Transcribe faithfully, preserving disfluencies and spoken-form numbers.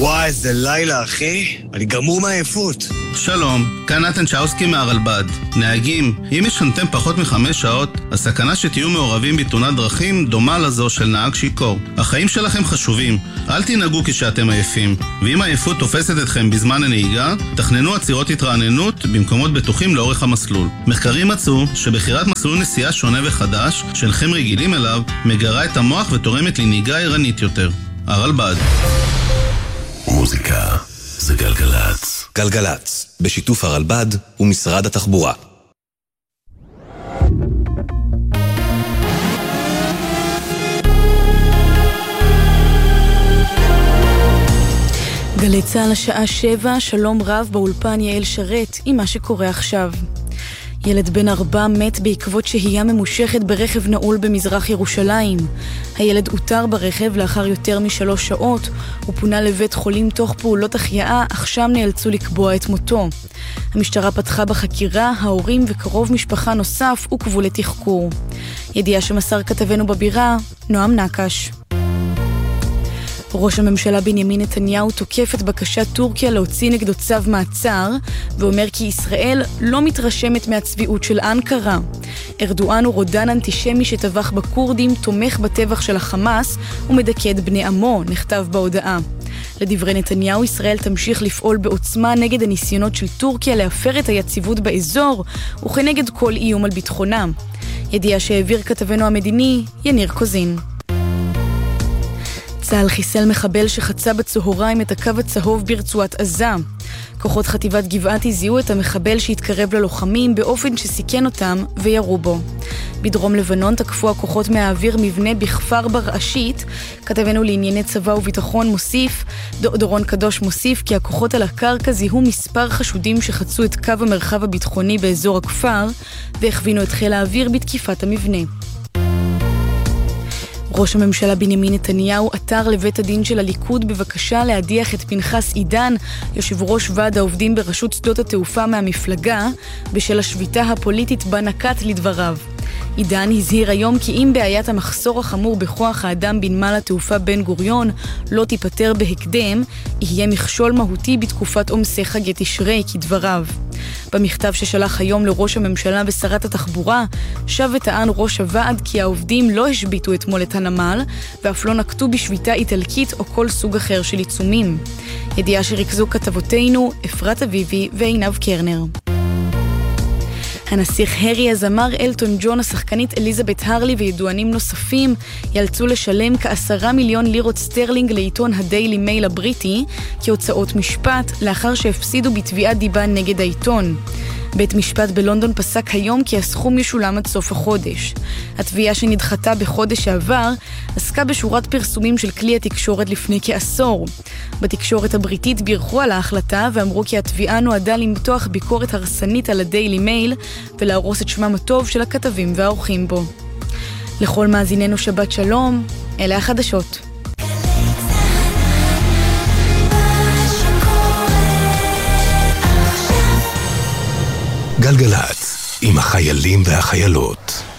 וואי, איזה לילה, אחי. אני גמור מהעייפות. שלום, כאן נתן צ'אוסקי מהרלב"ד. נהגים, אם ישנתם פחות מחמש שעות, הסכנה שתהיו מעורבים בתאונת דרכים דומה לזו של נהג שיכור. החיים שלכם חשובים, אל תנהגו כשאתם עייפים. ואם העייפות תופסת אתכם בזמן הנהיגה, תכננו עצירות התרעננות במקומות בטוחים לאורך המסלול. מחקרים מצאו שבחירת מסלול נסיעה שונה וחדש, שאינכם רגילים אליו, מגרה את המוח ותורמת לנהיגה ערנית יותר. הרלב"ד. מוזיקה זה גלגלץ. גלגלץ, בשיתוף הרלב"ד ומשרד התחבורה. גלי צהל השעה שבע, שלום רב באולפן יעל שרת עם מה שקורה עכשיו. ילד בן ארבע מת בעקבות שהייה ממושכת ברכב נעול במזרח ירושלים. הילד אותר ברכב לאחר יותר משלוש שעות, הוא פונה לבית חולים תוך פעולות החייאה, אך שם נאלצו לקבוע את מותו. המשטרה פתחה בחקירה, ההורים וקרוב משפחה נוסף עוכבו לתחקור. ידיעה שמסר כתבנו בבירה, נועם נקש. ראש הממשלה בנימין נתניהו תוקף את בקשת טורקיה להוציא נגדו צו מעצר, ואומר כי ישראל לא מתרשמת מהצביעות של אנקרה. ארדואן הוא רודן אנטישמי שטבח בקורדים, תומך בטבח של החמאס ומדכא את בני עמו, נכתב בהודעה. לדברי נתניהו, ישראל תמשיך לפעול בעוצמה נגד הניסיונות של טורקיה להפר את היציבות באזור, וכנגד כל איום על ביטחונם. ידיעה שהעביר כתבנו המדיני, יניר קוזין. צה"ל חיסל מחבל שחצה בצהריים את הקו הצהוב ברצועת עזה. כוחות חטיבת גבעתי זיהו את המחבל שהתקרב ללוחמים באופן שסיכן אותם וירו בו. בדרום לבנון תקפו הכוחות מהאוויר מבנה בכפר ברעשית. כתבנו לענייני צבא וביטחון מוסיף, דורון קדוש מוסיף כי הכוחות על הקרקע זיהו מספר חשודים שחצו את קו המרחב הביטחוני באזור הכפר והכווינו את חיל האוויר בתקיפת המבנה. ראש הממשלה בנימין נתניהו עתר לבית הדין של הליכוד בבקשה להדיח את פנחס עידן, יושב ראש ועד העובדים ברשות שדות התעופה מהמפלגה, בשל השביתה הפוליטית בה נקט לדבריו. עידן הזהיר היום כי אם בעיית המחסור החמור בכוח האדם בנמל התעופה בן גוריון לא תיפטר בהקדם, יהיה מכשול מהותי בתקופת עומסי חגי תשרי, כדבריו. במכתב ששלח היום לראש הממשלה ושרת התחבורה, שב וטען ראש הוועד כי העובדים לא השביתו אתמול את הנמל, ואף לא נקטו בשביתה איטלקית או כל סוג אחר של עיצומים. ידיעה שריכזו כתבותינו, אפרת אביבי ועינב קרנר. הנסיך הרי, הזמר אלטון ג'ון, השחקנית אליזבת הרלי וידוענים נוספים יאלצו לשלם כעשרה מיליון לירות סטרלינג לעיתון הדיילי מייל הבריטי כהוצאות משפט לאחר שהפסידו בתביעת דיבה נגד העיתון. בית משפט בלונדון פסק היום כי הסכום ישולם עד סוף החודש. התביעה שנדחתה בחודש שעבר עסקה בשורת פרסומים של כלי התקשורת לפני כעשור. בתקשורת הבריטית בירכו על ההחלטה ואמרו כי התביעה נועדה למתוח ביקורת הרסנית על הדיילי מייל ולהרוס את שמם הטוב של הכתבים והאורחים בו. לכל מאזיננו שבת שלום, אלה החדשות. גלגלץ, עם החיילים והחיילות.